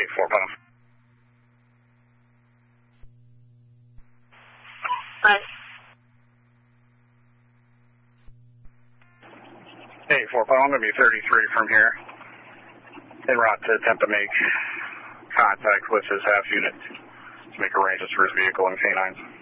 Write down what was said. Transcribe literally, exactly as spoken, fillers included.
four Putnam. Bye. Hey, four Putnam, I'm going to be thirty-three from here. En route to attempt to make contact with his half unit to make arrangements for his vehicle and canines.